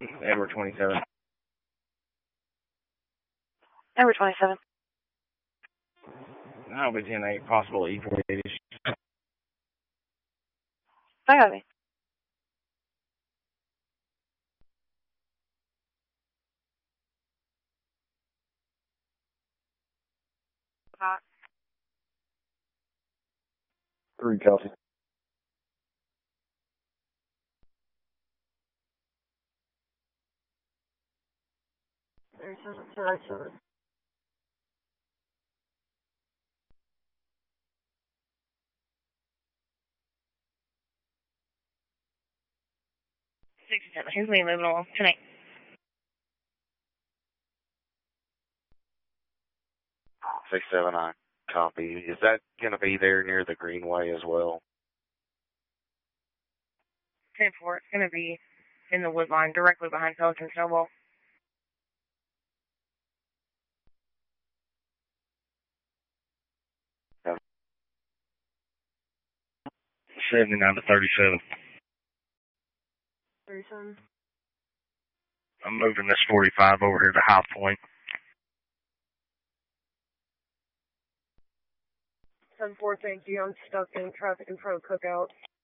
Edward 27. Edward 27. I'll be 10-8, possible E48 issue. I got me. Uh, 3 copy. There's a 67. Who's me moving along tonight? Six, 7, I copy. Is that going to be there near the Greenway as well? 10-4. It's going to be in the wood line directly behind Pelican Snowball. Yeah. 79 to 37. 37. I'm moving this 45 over here to High Point. 10-4, thank you. I'm stuck in traffic in front of Cookout.